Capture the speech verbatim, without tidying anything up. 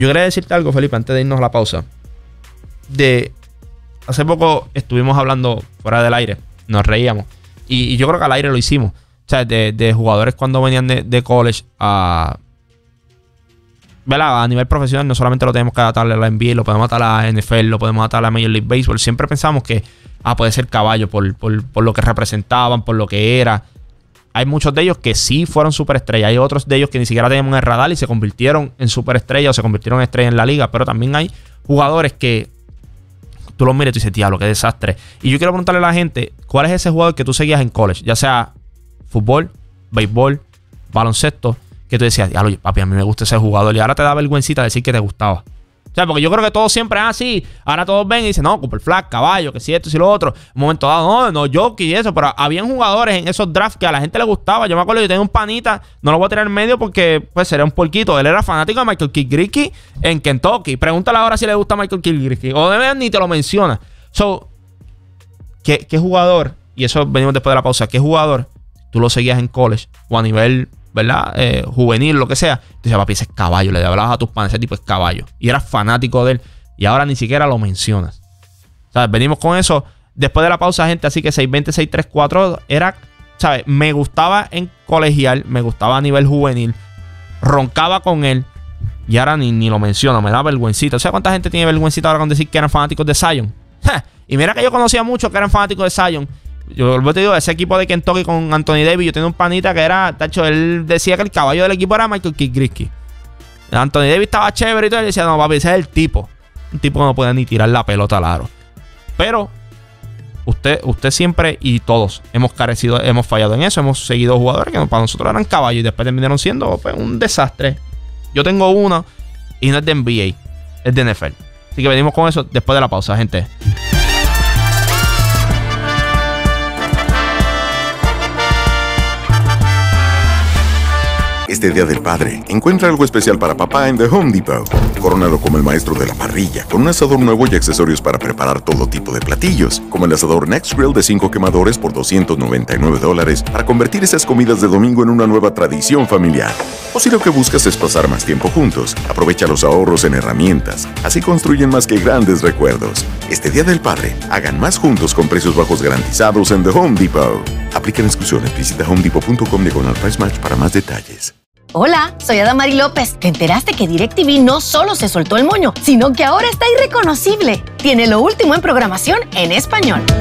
Yo quería decirte algo, Felipe, antes de irnos a la pausa. De hace poco estuvimos hablando fuera del aire, nos reíamos. Y, y yo creo que al aire lo hicimos. O sea, de, de jugadores cuando venían de, de college a... ¿verdad? A nivel profesional no solamente lo tenemos que adaptarle a la N B A, lo podemos adaptar a la N F L, lo podemos adaptar a la Major League Baseball. Siempre pensamos que ah, puede ser caballo por, por, por lo que representaban, por lo que era. Hay muchos de ellos que sí fueron superestrellas. Hay otros de ellos que ni siquiera tenían el radar y se convirtieron en superestrellas o se convirtieron en estrellas en la liga. Pero también hay jugadores que tú los miras y tú dices, diablo, qué desastre. Y yo quiero preguntarle a la gente, ¿cuál es ese jugador que tú seguías en college? Ya sea fútbol, béisbol, baloncesto, que tú decías, diablo, papi, a mí me gusta ese jugador. Y ahora te da vergüencita decir que te gustaba. O sea, porque yo creo que todos siempre, ah, sí, ahora todos ven y dicen, no, Cooper Flag, caballo, que si esto, si lo otro. Un momento dado, no, no, Jockey y eso. Pero habían jugadores en esos drafts que a la gente le gustaba. Yo me acuerdo, yo tenía un panita, no lo voy a tirar en medio porque, pues, sería un porquito. Él era fanático de Michael Kidd Gilchrist en Kentucky. Pregúntale ahora si le gusta Michael Kidd Gilchrist. O de verdad ni te lo menciona. So, ¿qué, qué jugador? Y eso venimos después de la pausa. ¿Qué jugador tú lo seguías en college o a nivel... ¿verdad? Eh, juvenil, lo que sea. Tú dices, papi, ese es caballo. Le hablabas a tus panes, ese tipo es caballo. Y eras fanático de él. Y ahora ni siquiera lo mencionas. ¿Sabes? Venimos con eso después de la pausa, gente. Así que seis veinte, seis treinta y cuatro era, ¿sabes? Me gustaba en colegial. Me gustaba a nivel juvenil. Roncaba con él. Y ahora ni, ni lo menciono. Me da vergüencita. O sea, ¿cuánta gente tiene vergüencita ahora con decir que eran fanáticos de Zion? ¡Ja! Y mira que yo conocía muchos que eran fanáticos de Zion. Yo te digo, ese equipo de Kentucky con Anthony Davis, yo tenía un panita que era, tacho, él decía que el caballo del equipo era Michael Kidd Gilchrist. Anthony Davis estaba chévere y todo, y decía, no, papi, ese es el tipo. Un tipo que no puede ni tirar la pelota al aro. Pero usted, usted siempre y todos hemos carecido, hemos fallado en eso. Hemos seguido jugadores que para nosotros eran caballos y después terminaron siendo pues, un desastre. Yo tengo uno y no es de N B A, es de N F L. Así que venimos con eso después de la pausa, gente. Este Día del Padre, encuentra algo especial para papá en The Home Depot. Corónalo como el maestro de la parrilla, con un asador nuevo y accesorios para preparar todo tipo de platillos, como el asador Next Grill de cinco quemadores por doscientos noventa y nueve dólares, para convertir esas comidas de domingo en una nueva tradición familiar. O si lo que buscas es pasar más tiempo juntos, aprovecha los ahorros en herramientas. Así construyen más que grandes recuerdos. Este Día del Padre, hagan más juntos con precios bajos garantizados en The Home Depot. Aplican exclusiones. Visita home depot punto com diagonal price match para más detalles. Hola, soy Adamari López. ¿Te enteraste que DirecTV no solo se soltó el moño, sino que ahora está irreconocible? Tiene lo último en programación en español.